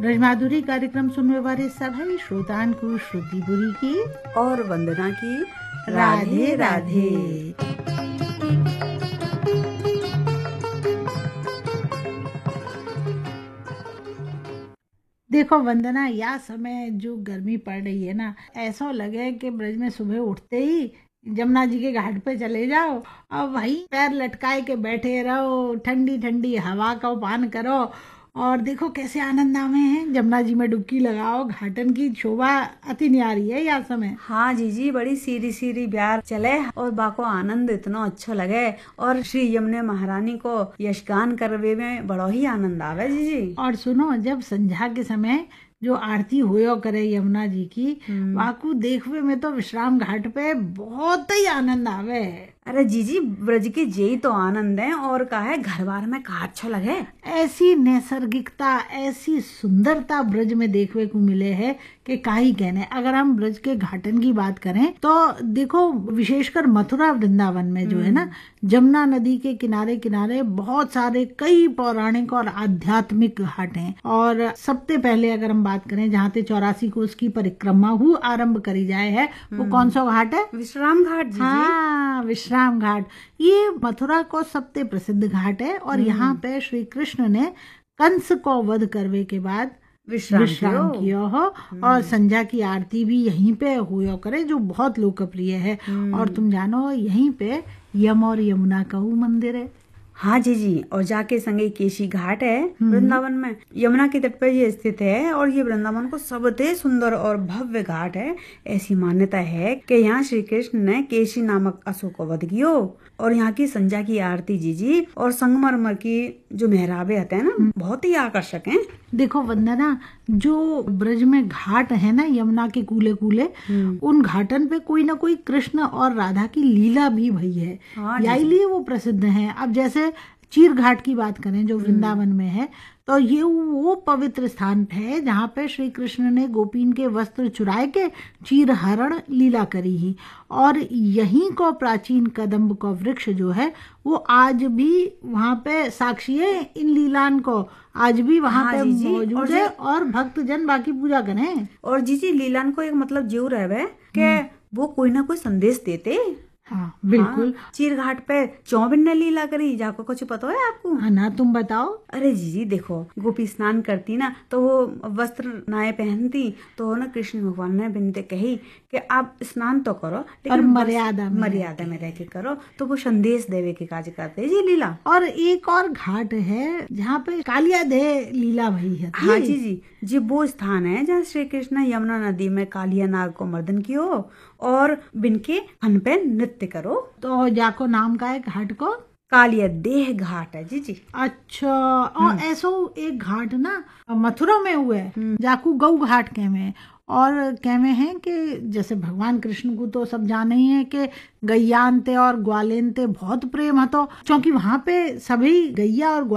ब्रजमाधुरी कार्यक्रम सुनने वाले सभी श्रोतान को श्रुतिपुरी की और वंदना की राधे राधे। देखो वंदना, यह समय जो गर्मी पड़ रही है ना, ऐसा लगे कि ब्रज में सुबह उठते ही जमुना जी के घाट पे चले जाओ और वहीं पैर लटकाए के बैठे रहो, ठंडी ठंडी हवा का पान करो और देखो कैसे आनंद आवे हैं। जमुना जी में डुबकी लगाओ, घाटन की शोभा अति न्यारी है यह समय। हाँ जीजी, बड़ी सीरी सीरी ब्यार चले और बाको आनंद इतना अच्छा लगे और श्री यमुने महारानी को यशगान करवे में बड़ो ही आनंद आवे जीजी। और सुनो, जब संध्या के समय जो आरती हुआ करे यमुना जी की, वाकू देखवे में तो विश्राम घाट पे बहुत ही आनंद आवे। अरे जीजी, ब्रज के जेई तो आनंद है और का है घर बार में का अच्छा लगे। ऐसी नैसर्गिकता, ऐसी सुंदरता ब्रज में देखने को मिले है कि का ही कहने। अगर हम ब्रज के घाटन की बात करें तो देखो, विशेषकर मथुरा वृंदावन में जो है ना, जमुना नदी के किनारे किनारे बहुत सारे कई पौराणिक और आध्यात्मिक घाट हैं। और सबसे पहले अगर हम बात करें जहाँ से 84 कोस की परिक्रमा आरंभ करी जाए है, वो कौन सा घाट है? विश्राम घाट जीजी। हाँ, विश्राम घाट। ये मथुरा को सबसे प्रसिद्ध घाट है और यहाँ पे श्री कृष्ण ने कंस को वध करने के बाद विश्राम किया हो और संध्या की आरती भी यहीं पे हुआ करे, जो बहुत लोकप्रिय है। और तुम जानो, यहीं पे यम और यमुना का मंदिर है। हाँ जीजी, और जाके संगे केशी घाट है वृंदावन में, यमुना के तट पर ये स्थित है और ये वृंदावन को सबसे सुंदर और भव्य घाट है। ऐसी मान्यता है कि यहाँ श्री कृष्ण ने केशी नामक असुर को वध किया और यहाँ की संध्या की आरती जीजी और संगमरमर की जो मेहराबे होते हैं ना, बहुत ही आकर्षक हैं। देखो वंदना, जो ब्रज में घाट है ना यमुना के कूले कूले, उन घाटन पे कोई ना कोई कृष्ण और राधा की लीला भी भई है। यही लिए वो प्रसिद्ध हैं। अब जैसे चीर घाट की बात करें जो वृंदावन में है, तो ये वो पवित्र स्थान है जहाँ पे श्री कृष्ण ने गोपीन के वस्त्र चुराए के चीर हरण लीला करी ही। और यहीं को प्राचीन कदम्ब का वृक्ष जो है वो आज भी वहाँ पे साक्षी है इन लीलान को, आज भी वहाँ पे मौजूद है और भक्त जन बाकी पूजा करें। और जीजी, लीलान को एक मतलब जो रहे कि वो कोई ना कोई संदेश देते। हाँ बिल्कुल। हाँ, चीर घाट पे 54 ने लीला करी, जाको कुछ पता है आपको? हाँ ना, तुम बताओ। अरे जीजी देखो, गोपी स्नान करती ना तो वो वस्त्र नाये पहनती, तो ना कृष्ण भगवान ने बिनते कही कि आप स्नान तो करो लेकिन मर्यादा में रह के करो, तो वो संदेश देवे के काज करते जी लीला। और एक और घाट है जहाँ पे कालिया दे लीला भई है। हाँ जी, जी वो स्थान है जहाँ श्री कृष्ण यमुना नदी में कालिया नाग को मर्दन कियो और बिनके फन पे नृत्य करो। तो जाको नाम का है घाट को? कालिया देह घाट है जी। अच्छा। और ऐसो एक घाट ना मथुरा में हुआ है, जाकू गौ घाट के में। और कहवे हैं कि जैसे भगवान कृष्ण को तो सब जाने ही है कि गैयानते और ग्वालेनते बहुत प्रेम है, तो क्योंकि वहां पे सभी गैया और